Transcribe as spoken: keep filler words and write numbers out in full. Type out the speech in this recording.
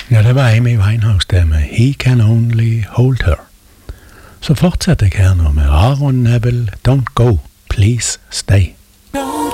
Ja, det var Amy Winehouse det med He Can Only Hold Her. Så fortsetter jeg her nå med Aaron Neville, Don't Go, Please Stay.